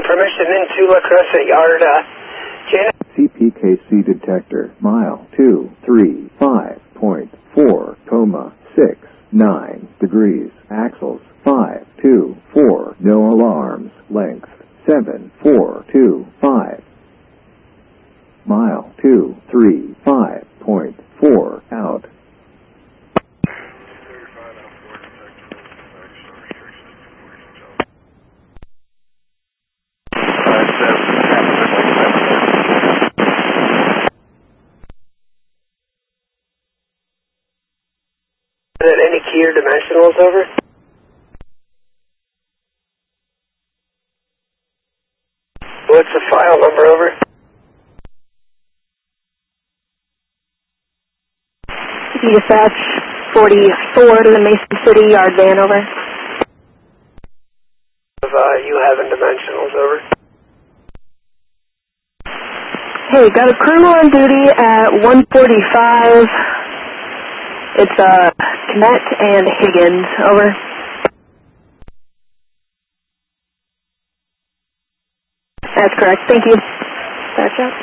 permission into La Crescent Yard, CPKC detector, mile 235.4, 69 axles 524, no alarms, length 7425, mile 235.4, out. Any key or dimensionals, over? What's the file number, over? Dispatch 44 to the Mason City Yard van, over. You having dimensionals, over? Hey, got a crew on duty at 145. It's Kmet and Higgins, over. That's correct, thank you. Dispatch out.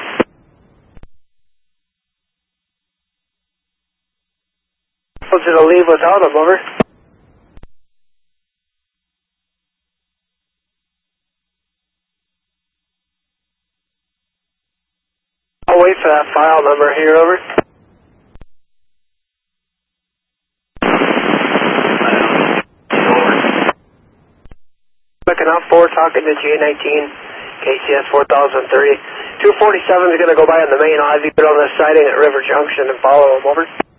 Told you to leave without them, over. I'll wait for that file number here, over. Looking out for, talking to J19, KCS 4030. 247 is going to go by on the main. I'll have you put on the siding at River Junction and follow him, over.